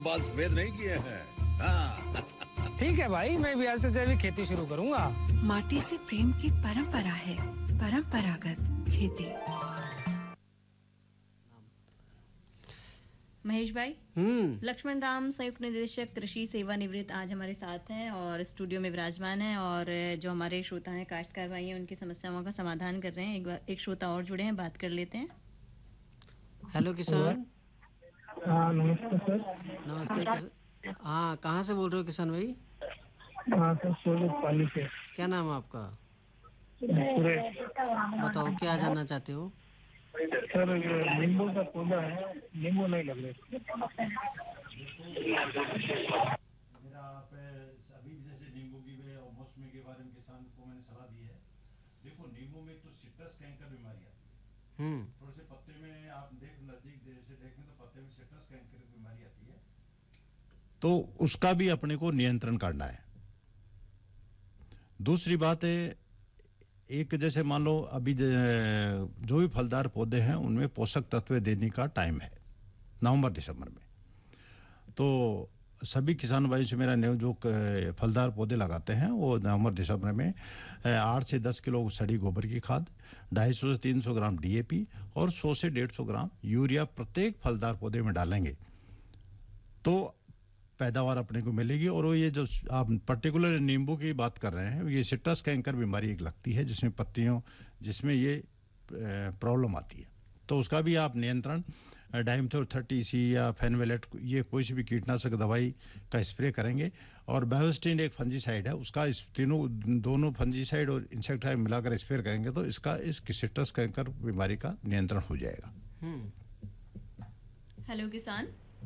बाल सफेद नहीं किए हैं। हाँ। ठीक है भाई, मैं भी आज से जैविक खेती शुरू करूंगा। माटी से प्रेम की परंपरा है, परंपरागत खेती। महेश भाई, लक्ष्मण राम संयुक्त निदेशक कृषि सेवानिवृत्त आज हमारे साथ हैं और स्टूडियो में विराजमान हैं और जो हमारे श्रोता हैं काश्तकार भाई हैं उनकी समस्याओं का समाधान कर रहे हैं। एक श्रोता और जुड़े हैं, बात कर लेते हैं। हेलो किसान। हाँ नमस्ते सर। नमस्ते। हाँ, कहाँ से बोल रहे हो किसान भाई? हाँ सर, सोलर पाली से। क्या नाम है आपका? बताओ क्या जानना चाहते हो? सर, ये नींबू का पौधा है, नींबू नहीं लग रहे। मेरा अभी जैसे नींबू की मौसमी के बारे में किसान को मैंने सलाह दी है। देखो, नींबू में तो सिट्रस कैंकर बीमारी आती है। थोड़े से पत्ते में आप नजदीक से देखें तो पत्ते में सिट्रस कैंकर की बीमारी आती है, तो उसका भी अपने को नियंत्रण करना है। दूसरी बात है, एक जैसे मान लो अभी जो भी फलदार पौधे हैं उनमें पोषक तत्व देने का टाइम है नवंबर दिसंबर में। तो सभी किसान भाई से मेरा जो फलदार पौधे लगाते हैं वो नवंबर दिसंबर में 8 से 10 किलो सड़ी गोबर की खाद, 250 से 300 ग्राम डीएपी और 100 से 150 ग्राम यूरिया प्रत्येक फलदार पौधे में डालेंगे तो पैदावार अपने को मिलेगी। और वो ये जो आप पर्टिकुलर नींबू की बात कर रहे हैं, ये सिट्रस कैंकर बीमारी एक लगती है जिसमें पत्तियों जिसमें ये प्रॉब्लम आती है, तो उसका भी आप नियंत्रण डाइमेथोर 30 या फेनवेलेट, ये कोई सी भी कीटनाशक दवाई का स्प्रे करेंगे। और बायोस्टिन एक फंजीसाइड है, उसका इस दोनों फंजीसाइड और इंसेक्टिसाइड मिलाकर स्प्रे करेंगे तो इसका इस सिट्रस कैंकर बीमारी का नियंत्रण हो जाएगा। हेलो किसान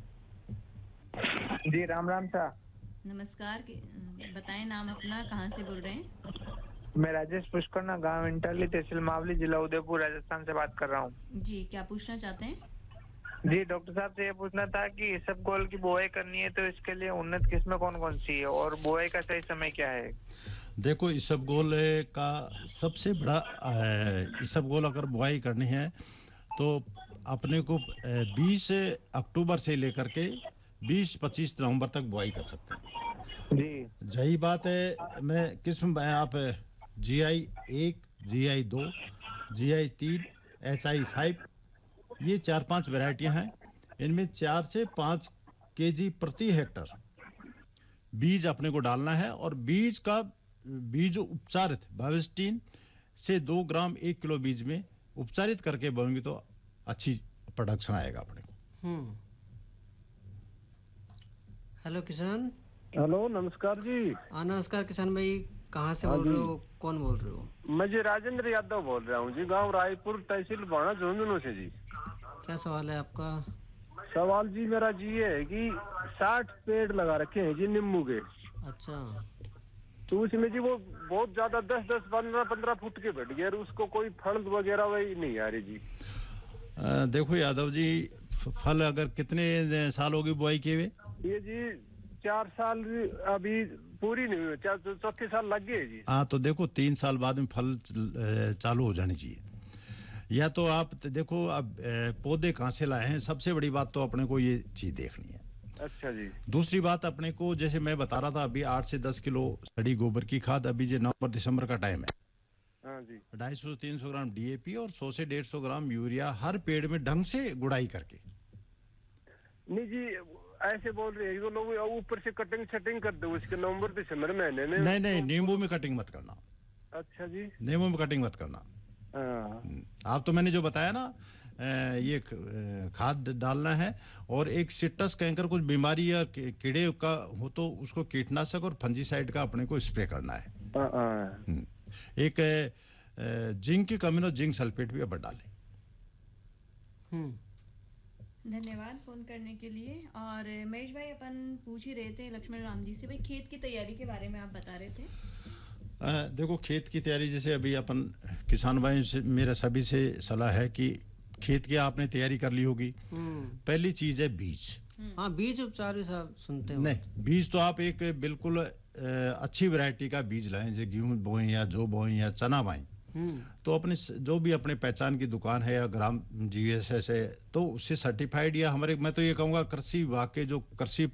जी, राम राम सा। नमस्कार, बताएं नाम अपना, कहाँ से बोल रहे हैं? मैं राजेश पुष्करना, गांव इंटरली, तहसील मावली, जिला उदयपुर, राजस्थान से बात कर रहा हूँ। जी, क्या पूछना चाहते हैं? जी, डॉक्टर साहब से ये पूछना था कि इसबगोल की बुआई करनी है तो इसके लिए उन्नत किस्में कौन कौन सी है और बुआई का सही समय क्या है? देखो, इसबगोल का सबसे बड़ा इसबगोल अगर बुआई करनी है तो अपने को 20 अक्टूबर से लेकर के 20-25 नवंबर तक बुआई कर सकते हैं। जी, यही बात है। मैं किस्म आप GI 1, GI 2, GI 3, HI 5, ये 4-5 वैरायटियां हैं। इनमें 4 से 5 केजी प्रति हेक्टर बीज अपने को डालना है और बीज उपचारित बायोस्टिन से 2 ग्राम 1 किलो बीज में उपचारित करके बोएंगे तो अच्छी प्रोडक्शन आएगा अपने को। हेलो किसान। हेलो, नमस्कार जी। नमस्कार किसान भाई, कहाँ से बोल रहे हो? कौन बोल रहे हो? मैं जी राजेंद्र यादव बोल रहा हूँ जी, गांव रायपुर, तहसील बाणा, झुंझुनू से जी। क्या सवाल है आपका? सवाल जी मेरा जी ये है कि 60 पेड़ लगा रखे हैं जी नींबू के। अच्छा। तो उसमें जी वो बहुत ज्यादा 10-10, 15-15 फुट के बढ़ गए, उसको कोई फल वगैरह वही नहीं आ रही जी। देखो यादव जी, फल अगर कितने साल होगी बुआई किए हुए? ये जी 4 साल अभी पूरी नहीं हुई, 4 साल लग गए जी। हाँ, तो देखो 3 साल बाद में फल चालू हो जानी चाहिए। या तो आप देखो अब पौधे कहाँ से लाए हैं, सबसे बड़ी बात तो अपने को ये चीज देखनी है। अच्छा जी। दूसरी बात, अपने को जैसे मैं बता रहा था अभी 8 से 10 किलो सड़ी गोबर की खाद, अभी जो नवंबर दिसंबर का टाइम है। हाँ जी। 250 से 300 ग्राम डीएपी और 100 से 150 ग्राम यूरिया हर पेड़ में ढंग से गुड़ाई करके। नहीं जी, ऐसे बोल रहे हैं लोग ऊपर से कटिंग शटिंग कर दो उसके नवंबर दिसंबर महीने में। नहीं, नींबू में कटिंग मत करना। अच्छा जी, नींबू में कटिंग मत करना। आप तो मैंने जो बताया ना, ये खाद डालना है और एक सिट्रस कैंकर कुछ बीमारी या कीड़े का हो तो उसको कीटनाशक और फंजीसाइड का अपने को स्प्रे करना है। एक जिंक की कमी, जिंक सल्फेट भी अब डालें। धन्यवाद फोन करने के लिए। और महेश भाई, अपन पूछ ही रहे थे लक्ष्मण राम जी से, भाई खेत की तैयारी के बारे में आप बता रहे थे। देखो, खेत की तैयारी जैसे अभी अपन किसान भाई से मेरा सभी से सलाह है कि खेत की आपने तैयारी कर ली होगी। पहली चीज है बीज। हाँ, बीज उपचार भी सब सुनते हैं। नहीं, बीज तो आप एक बिल्कुल अच्छी वैरायटी का बीज लाएं, जैसे गेहूं बोएं या जौ बोएं या चना बोएं। तो अपने जो भी अपने पहचान की दुकान है या ग्राम जीएसएस है तो उससे सर्टिफाइड या हमारे, मैं तो ये कहूँगा कृषि विभाग के जो कृषि